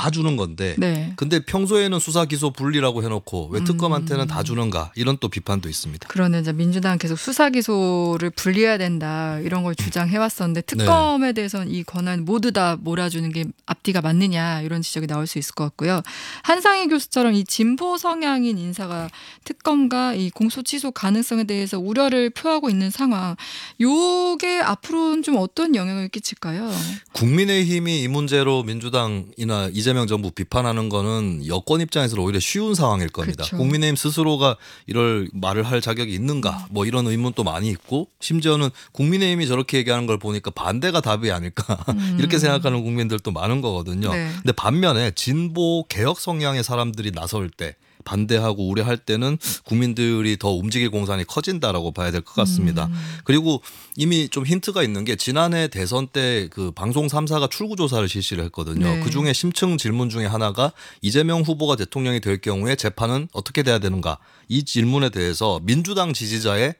다 주는 건데 네. 근데 평소에는 수사 기소 분리라고 해놓고 왜 특검한테는 다 주는가 이런 또 비판도 있습니다. 그러네. 이제 민주당 계속 수사 기소를 분리해야 된다 이런 걸 주장해 왔었는데 특검에 대해서는 이 권한 모두 다 몰아주는 게 앞뒤가 맞느냐 이런 지적이 나올 수 있을 것 같고요. 한상희 교수처럼 이 진보 성향인 인사가 특검과 이 공소 취소 가능성에 대해서 우려를 표하고 있는 상황. 요게 앞으로는 좀 어떤 영향을 끼칠까요? 국민의힘이 이 문제로 민주당이나 이재명 정부 비판하는 거는 여권 입장에서는 오히려 쉬운 상황일 겁니다. 그렇죠. 국민의힘 스스로가 이럴 말을 할 자격이 있는가 뭐 이런 의문도 많이 있고 심지어는 국민의힘이 저렇게 얘기하는 걸 보니까 반대가 답이 아닐까 이렇게 생각하는 국민들도 많은 거거든요. 네. 근데 반면에 진보 개혁 성향의 사람들이 나설 때 반대하고 우려할 때는 국민들이 더 움직일 공산이 커진다라고 봐야 될 것 같습니다. 그리고 이미 좀 힌트가 있는 게 지난해 대선 때 그 방송 3사가 출구조사를 실시를 했거든요. 네. 그중에 심층 질문 중에 하나가 이재명 후보가 대통령이 될 경우에 재판은 어떻게 돼야 되는가 이 질문에 대해서 민주당 지지자의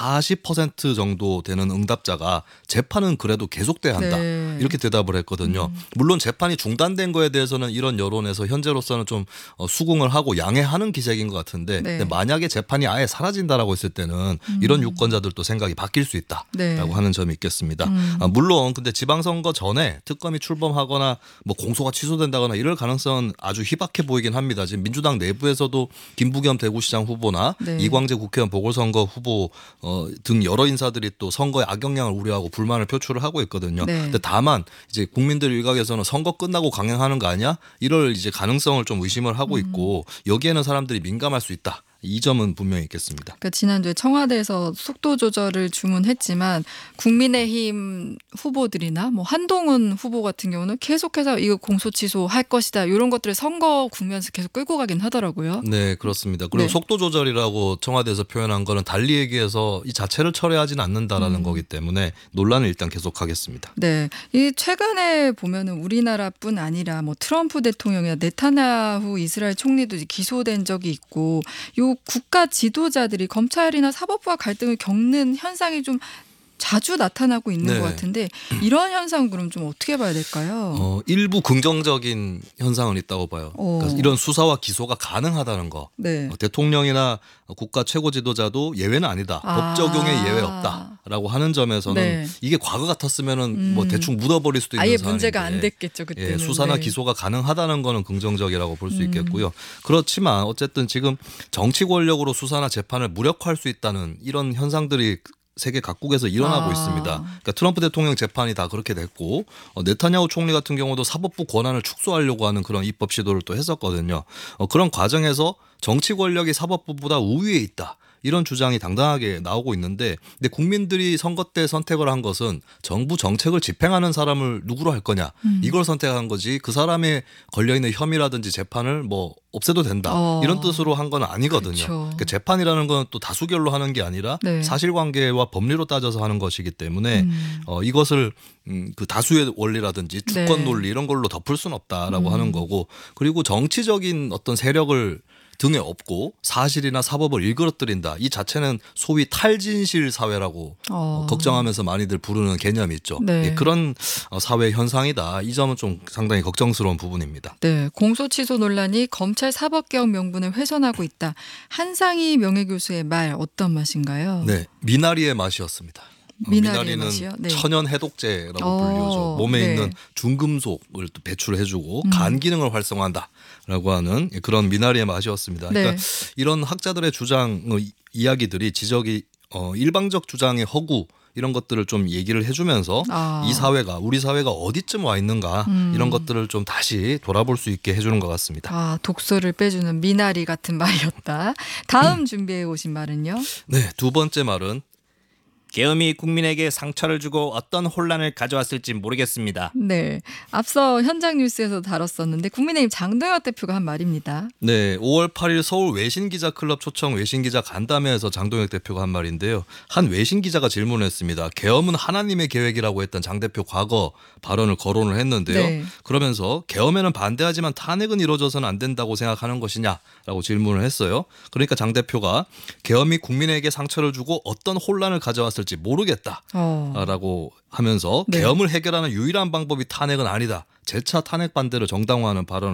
40% 정도 되는 응답자가 재판은 그래도 계속돼야 한다. 네. 이렇게 대답을 했거든요. 물론 재판이 중단된 거에 대해서는 이런 여론에서 현재로서는 좀 수긍을 하고 양해하는 기색인 것 같은데 네. 근데 만약에 재판이 아예 사라진다라고 했을 때는 이런 유권자들도 생각이 바뀔 수 있다라고 네. 하는 점이 있겠습니다. 물론 근데 지방선거 전에 특검이 출범하거나 뭐 공소가 취소된다거나 이럴 가능성은 아주 희박해 보이긴 합니다. 지금 민주당 내부에서도 김부겸 대구시장 후보나 네. 이광재 국회의원 보궐선거 후보 등 여러 인사들이 또 선거의 악영향을 우려하고 불만을 표출을 하고 있거든요. 네. 근데 다만 이제 국민들 일각에서는 선거 끝나고 강행하는 거 아니야? 이럴 이제 가능성을 좀 의심을 하고 있고 여기에는 사람들이 민감할 수 있다. 이 점은 분명히 있겠습니다. 그러니까 지난주에 청와대에서 속도 조절을 주문했지만 국민의힘 후보들이나 뭐 한동훈 후보 같은 경우는 계속해서 이거 공소 취소할 것이다 이런 것들을 선거 국면에서 계속 끌고 가긴 하더라고요. 네, 그렇습니다. 그리고 네. 속도 조절이라고 청와대에서 표현한 거는 달리 얘기해서 이 자체를 철회하지는 않는다라는 거기 때문에 논란을 일단 계속하겠습니다. 네, 이 최근에 보면은 우리나라뿐 아니라 뭐 트럼프 대통령이나 네타냐후 이스라엘 총리도 이제 기소된 적이 있고, 요 국가 지도자들이 검찰이나 사법부와 갈등을 겪는 현상이 좀 자주 나타나고 있는 네. 것 같은데 이런 현상 그럼 좀 어떻게 봐야 될까요? 일부 긍정적인 현상은 있다고 봐요. 그러니까 이런 수사와 기소가 가능하다는 거. 네. 대통령이나 국가 최고 지도자도 예외는 아니다. 법 적용에 예외 없다라고 하는 점에서는 네. 이게 과거 같았으면은 뭐 대충 묻어버릴 수도 있는 아예 사안인데 문제가 안 됐겠죠 그때는. 예, 수사나 네. 기소가 가능하다는 거는 긍정적이라고 볼 수 있겠고요. 그렇지만 어쨌든 지금 정치 권력으로 수사나 재판을 무력화할 수 있다는 이런 현상들이 세계 각국에서 일어나고 있습니다. 그러니까 트럼프 대통령 재판이 다 그렇게 됐고 네타냐후 총리 같은 경우도 사법부 권한을 축소하려고 하는 그런 입법 시도를 또 했었거든요. 그런 과정에서 정치 권력이 사법부보다 우위에 있다. 이런 주장이 당당하게 나오고 있는데 근데 국민들이 선거 때 선택을 한 것은 정부 정책을 집행하는 사람을 누구로 할 거냐 이걸 선택한 거지 그 사람의 걸려있는 혐의라든지 재판을 뭐 없애도 된다 이런 뜻으로 한 건 아니거든요. 그렇죠. 그러니까 재판이라는 건 또 다수결로 하는 게 아니라 네. 사실관계와 법리로 따져서 하는 것이기 때문에 이것을 그 다수의 원리라든지 주권 네. 논리 이런 걸로 덮을 수는 없다라고 하는 거고 그리고 정치적인 어떤 세력을 등에 업고 사실이나 사법을 일그러뜨린다. 이 자체는 소위 탈진실 사회라고 걱정하면서 많이들 부르는 개념이 있죠. 네. 예, 그런 사회 현상이다. 이 점은 좀 상당히 걱정스러운 부분입니다. 네, 공소 취소 논란이 검찰 사법개혁 명분을 훼손하고 있다. 한상희 명예교수의 말 어떤 맛인가요? 네, 미나리의 맛이었습니다. 미나리의 미나리는 맛이요? 네. 천연 해독제라고 불리죠. 몸에 네. 있는 중금속을 또 배출해주고 간 기능을 활성화한다라고 하는 그런 미나리의 맛이었습니다. 그러니까 네. 이런 학자들의 주장, 이야기들이 지적이 일방적 주장의 허구 이런 것들을 좀 얘기를 해주면서 이 사회가 우리 사회가 어디쯤 와 있는가 이런 것들을 좀 다시 돌아볼 수 있게 해주는 것 같습니다. 독소를 빼주는 미나리 같은 말이었다. 다음 준비해 오신 말은요? 네, 두 번째 말은 계엄이 국민에게 상처를 주고 어떤 혼란을 가져왔을지 모르겠습니다. 네, 앞서 현장 뉴스에서 다뤘었는데 국민의힘 장동혁 대표가 한 말입니다. 네, 5월 8일 서울 외신기자클럽 초청 외신기자 간담회에서 장동혁 대표가 한 말인데요. 한 외신기자가 질문했습니다. 계엄은 하나님의 계획이라고 했던 장 대표 과거 발언을 거론을 했는데요. 네. 그러면서 계엄에는 반대하지만 탄핵은 이루어져서는 안 된다고 생각하는 것이냐라고 질문을 했어요. 그러니까 장 대표가 계엄이 국민에게 상처를 주고 어떤 혼란을 가져왔을지 모르겠다라고 하면서 네. 계엄을 해결하는 유일한 방법이 탄핵은 아니다. 재차 탄핵 반대를 정당화하는 발언을